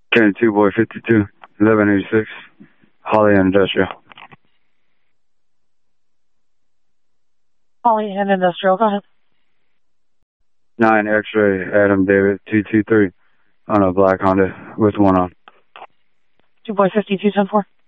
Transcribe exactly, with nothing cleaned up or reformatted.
County two, boy fifty-two, eleven eighty-six, Holly and Industrial. Holly and Industrial, go ahead. nine X-ray, Adam David, two two three, on a black Honda with one on. two boy fifty-two, ten four.